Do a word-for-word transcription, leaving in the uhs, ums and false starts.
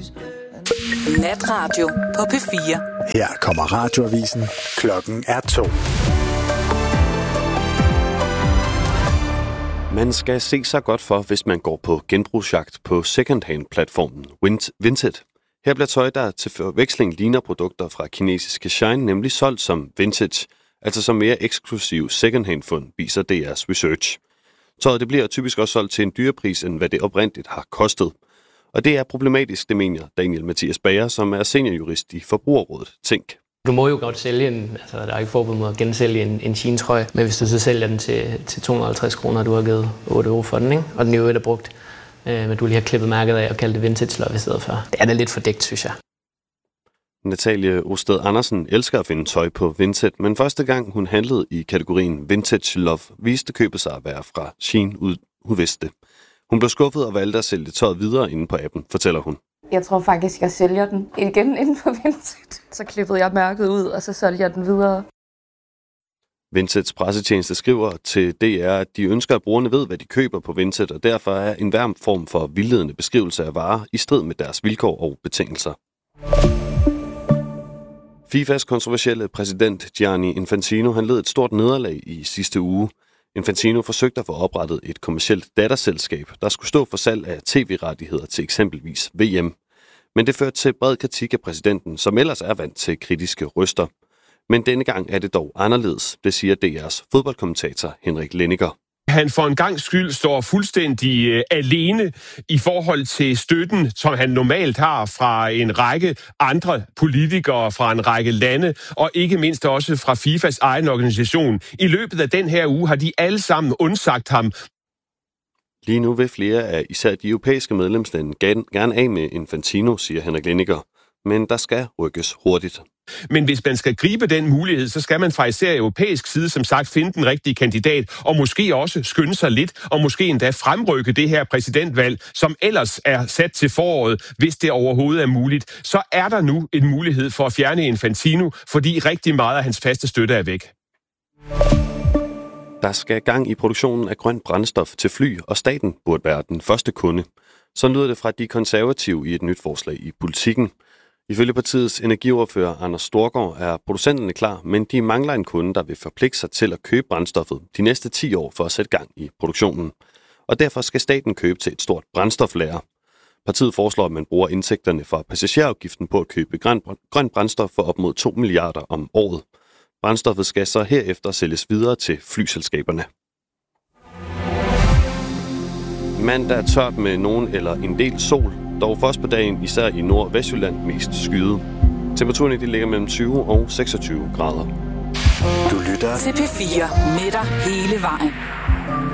Natradio på P fire. Her kommer radioavisen. Klokken er to. Man skal se sig godt for, hvis man går på genbrugsjagt på secondhand-platformen Vinted. Her bliver tøj, der til forveksling ligner produkter fra kinesiske Shein, nemlig solgt som vintage, altså som mere eksklusiv secondhand-fund, viser D R's research. Tøjet det bliver typisk også solgt til en dyrere pris, end hvad det oprindeligt har kostet. Og det er problematisk, det mener Daniel Mathias Bager, som er seniorjurist i Forbrugerrådet Tænk. Du må jo godt sælge en, altså der er ikke forbud mod at gensælge en, en Shein-trøje, men hvis du så sælger den til, til to hundrede og halvtreds kroner, og du har givet otte euro for den, ikke? Og den er jo et er brugt, øh, men du lige har klippet mærket af og kaldt det vintage love i stedet for. Det er da lidt fordækt, synes jeg. Natalie Osted Andersen elsker at finde tøj på Vinted, men første gang hun handlede i kategorien Vintage Love, viste købet sig at være fra Shein Udveste. Hun blev skuffet og valgte at sælge tøjet videre inde på appen, fortæller hun. Jeg tror faktisk, jeg sælger den igen inden for Vinted. Så klippede jeg mærket ud, og så solgte jeg den videre. Vinteds pressetjeneste skriver til D R, at de ønsker, at brugerne ved, hvad de køber på Vinted, og derfor er enhver form for vildledende beskrivelse af varer i strid med deres vilkår og betingelser. FIFAs kontroversielle præsident Gianni Infantino han led et stort nederlag i sidste uge. Infantino forsøgte at få oprettet et kommercielt datterselskab, der skulle stå for salg af tv-rettigheder til eksempelvis V M. Men det førte til bred kritik af præsidenten, som ellers er vant til kritiske røster. Men denne gang er det dog anderledes, det siger D R's fodboldkommentator Henrik Lenniger. Han for en gangs skyld står fuldstændig øh, alene i forhold til støtten, som han normalt har fra en række andre politikere fra en række lande, og ikke mindst også fra FIFAs egen organisation. I løbet af den her uge har de alle sammen undsagt ham. Lige nu vil flere af især de europæiske medlemslande gerne af med Infantino, siger Henrik Lenniger. Men der skal rykkes hurtigt. Men hvis man skal gribe den mulighed, så skal man fra især europæisk side, som sagt, finde den rigtige kandidat, og måske også skynde sig lidt, og måske endda fremrykke det her præsidentvalg, som ellers er sat til foråret, hvis det overhovedet er muligt. Så er der nu en mulighed for at fjerne Infantino, fordi rigtig meget af hans faste støtte er væk. Der skal gang i produktionen af grønt brændstof til fly, og staten burde være den første kunde. Så lyder det fra de konservative i et nyt forslag i Politikken. Ifølge partiets energiordfører Anders Storgård er producenterne klar, men de mangler en kunde, der vil forpligte sig til at købe brændstoffet de næste ti år for at sætte gang i produktionen. Og derfor skal staten købe til et stort brændstoflager. Partiet foreslår, at man bruger indtægterne fra passagerafgiften på at købe grønt brændstof for op mod to milliarder om året. Brændstoffet skal så herefter sælges videre til flyselskaberne. Mandag er tørt med nogen eller en del sol, dog først på dagen især i Nord- og Vestjylland mest skyet. Temperaturen de ligger mellem tyve og seksogtyve grader. Du lytter til P fire med dig hele vejen.